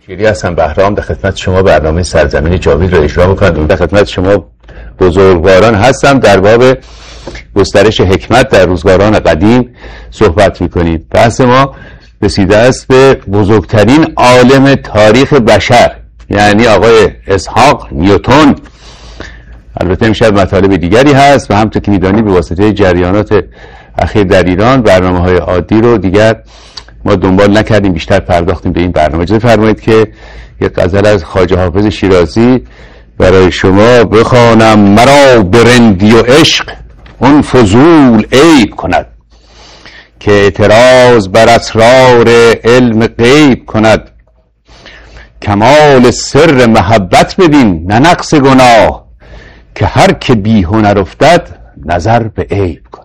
شیری هستم بهرام، در خدمت شما برنامه سرزمین جاوید را اجرا می‌کنم. در خدمت شما بزرگواران هستم. در باب گسترش حکمت در روزگاران قدیم صحبت می‌کنیم. بحث ما رسیده است به بزرگترین عالم تاریخ بشر، یعنی آقای اسحاق نیوتن. البته امشب مطالب دیگری هست و همونطور که می‌دانید به واسطه جریانات اخیر در ایران برنامه‌های عادی رو دیگر ما دنبال نکردیم، بیشتر پرداختیم به این برنامه. اجازه فرمایید که یک غزل از خواجه حافظ شیرازی برای شما بخوانم. مرا برندی و عشق اون فضول عیب کند، که اعتراض بر اسرار علم غیب کند. کمال سر محبت ببین نه نقص گناه، که هر که بی هنر افتد نظر به عیب کند.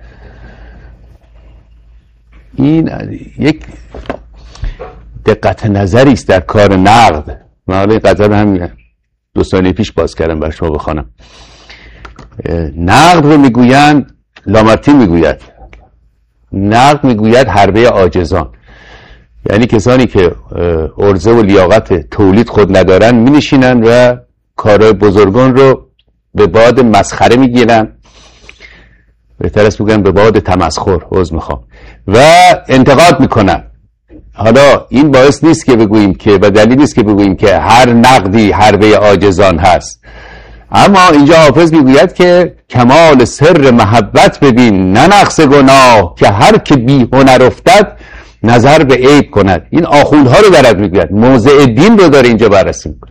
این یک دقت نظری است در کار نقد. من حالا این غزل هم 2 ثانیه پیش باز کردم برای شما بخوانم. نقد رو میگویند، لامارتین میگوید نقد میگوید حربه عاجزان، یعنی کسانی که عرضه و لیاقت تولید خود ندارن مینشینن و کارهای بزرگان رو به باد مسخره میگیرن، بهتر است بگم به باد تمسخر، عذر میخوام، و انتقاد میکنن. حالا این باعث نیست که بگوییم که و دلیل نیست که بگوییم که هر نقدی حربه عاجزان هست، اما اینجا حافظ میگوید که کمال سر محبت ببین نه نقص گناه، که هر که بی هنر افتد نظر به عیب کند. این آخوندها رو دارد میگوید، موضع دین رو داره اینجا بررسی میکنه.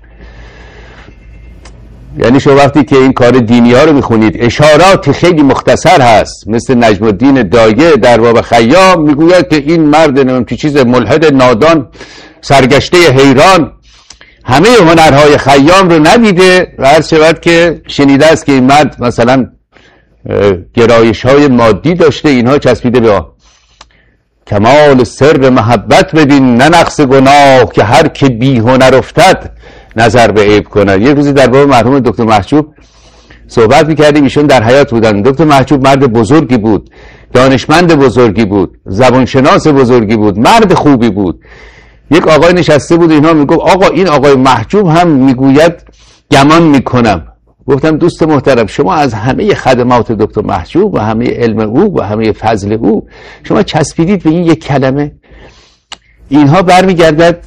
یعنی شما وقتی که این کار دینی ها رو میخونید اشارات خیلی مختصر هست، مثل نجم الدین دایه در باب خیام میگوید که این مرد نمیم چی چیز ملحد نادان سرگشته حیران همه هنرهای خیام رو ندیده و هر شود که شنیده است که این مرد مثلا گرایش های مادی داشته، اینها چسبیده به آن. کمال سر محبت ببین نه نقص گناه، که هر که بی هنر افتد نظر به عیب کنند. یک روزی در باب مرحوم دکتر محجوب صحبت می‌کردیم، ایشون در حیات بودن. دکتر محجوب مرد بزرگی بود، دانشمند بزرگی بود، زبانشناس بزرگی بود، مرد خوبی بود. یک آقای نشسته بود، اینا میگفت آقا این آقای محجوب هم میگوید گمان میکنم. گفتم دوست محترم، شما از همه خدمات دکتر محجوب و همه علم او و همه فضل او شما چسبیدید به این یک کلمه. اینها برمیگردد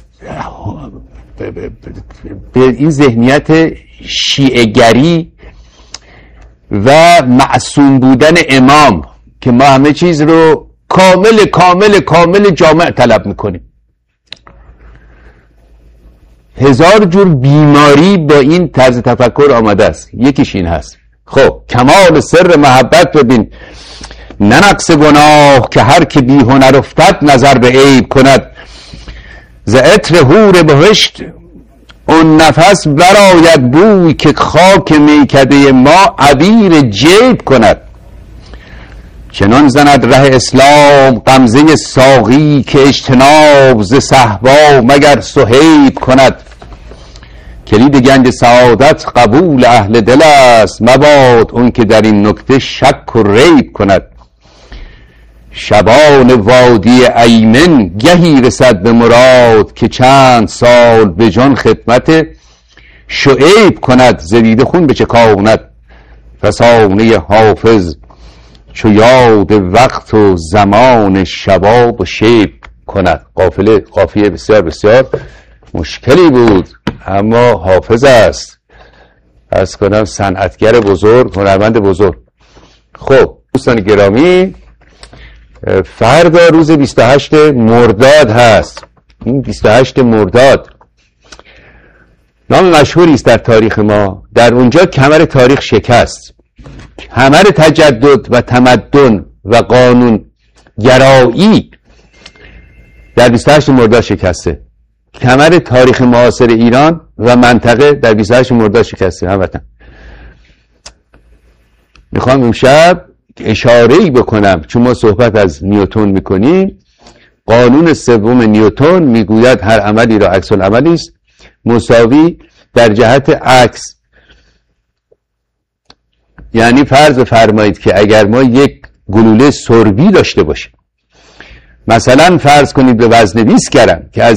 به این ذهنیت شیعه‌گری و معصوم بودن امام که ما همه چیز رو کامل کامل کامل جامع طلب میکنیم. 1000 جور بیماری با این طرز تفکر آمده است، یکیش این هست. خب کمال سر محبت ببین نه نقص گناه، که هر که بی هنر افتد نظر به عیب کند. ز عطر حور بهشت اون نفس براید بوی، که خاک میکده ما عبیر جیب کند. چنان زند ره اسلام غمزه ساقی، که اجتناب ز صهبا مگر صهیب کند. کلید گنج سعادت قبول اهل دل است، مباد اون که در این نکته شک و ریب کند. شبان وادی ایمن گهی رسد به مراد، که چند سال به جان خدمت شعیب کند. زدیده خون به چکاند فسانه حافظ، چو یاد وقت و زمان شباب و شیب کند. قافیه بسیار بسیار مشکلی بود، اما حافظ است، عرض کنم صنعتگر بزرگ، هنرمند بزرگ. خب دوستان گرامی، فردا روز 28 مرداد هست. این 28 مرداد نام مشهوری است در تاریخ ما. در اونجا کمر تاریخ شکست، کمر تجدد و تمدن و قانون گرایی در 28 مرداد شکسته. کمر تاریخ معاصر ایران و منطقه در 28 مرداد شکسته. هموطن میخوام امشب اشاره‌ای بکنم، چون ما صحبت از نیوتن میکنیم. قانون سوم نیوتن میگوید هر عملی را عکس العملی است مساوی در جهت عکس. یعنی فرض بفرمایید که اگر ما یک گلوله سربی داشته باشیم، مثلا فرض کنید به وزن 20 گرم که از